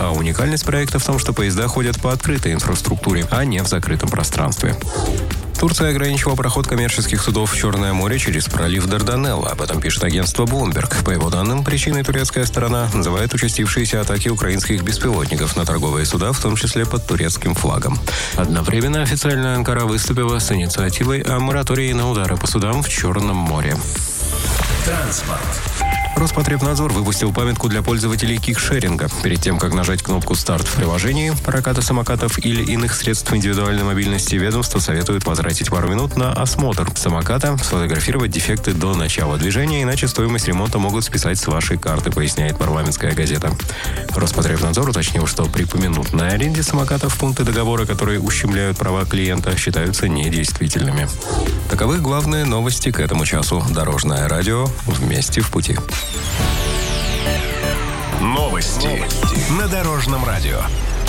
а уникальность проекта в том, что поезда ходят по открытой инфраструктуре, а не в закрытом пространстве. Турция ограничила проход коммерческих судов в Черное море через пролив Дарданелла. Об этом пишет агентство Bloomberg. По его данным, причиной турецкая сторона называет участившиеся атаки украинских беспилотников на торговые суда, в том числе под турецким флагом. Одновременно официальная Анкара выступила с инициативой о моратории на удары по судам в Черном море. Транспорт. Роспотребнадзор выпустил памятку для пользователей кикшеринга. Перед тем, как нажать кнопку «Старт» в приложении проката самокатов или иных средств индивидуальной мобильности, ведомство советует потратить пару минут на осмотр самоката, сфотографировать дефекты до начала движения, иначе стоимость ремонта могут списать с вашей карты, поясняет «Парламентская газета». Роспотребнадзор уточнил, что при поминутной аренде самокатов пункты договора, которые ущемляют права клиента, считаются недействительными. Таковы главные новости к этому часу. Дорожное радио. Вместе в пути. Новости на Дорожном радио.